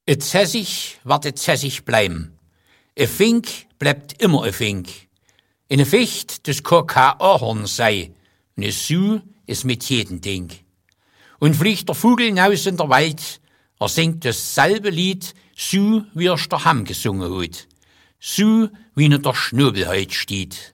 Et Zessig wat et Zessig bleiben. E Fink bleibt immer e Fink. In e Ficht, das kann kein Ahorn sei. Ne Su is mit jedem Ding. Und fliegt der Vogel hinaus in der Wald, singt dasselbe Lied, so wie der Ham gesungen hat. So wie in der Schnobel heut steht.